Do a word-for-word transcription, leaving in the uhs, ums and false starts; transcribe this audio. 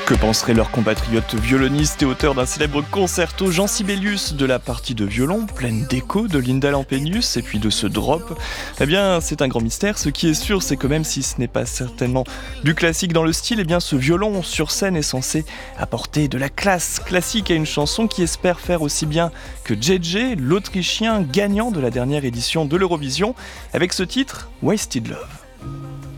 Que penseraient leurs compatriotes violonistes et auteurs d'un célèbre concerto Jean Sibelius de la partie de violon, pleine d'échos de Linda Lampenius et puis de ce drop? Eh bien, c'est un grand mystère. Ce qui est sûr, c'est que même si ce n'est pas certainement du classique dans le style, eh bien, ce violon sur scène est censé apporter de la classe classique à une chanson qui espère faire aussi bien que J J, l'Autrichien gagnant de la dernière édition de l'Eurovision, avec ce titre Wasted Love.